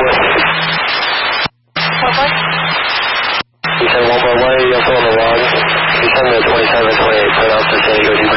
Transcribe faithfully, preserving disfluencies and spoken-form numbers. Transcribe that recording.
What? What was? You said one more way, you're on the log. You send the twenty-seven, twenty-eight, put out to San Diego.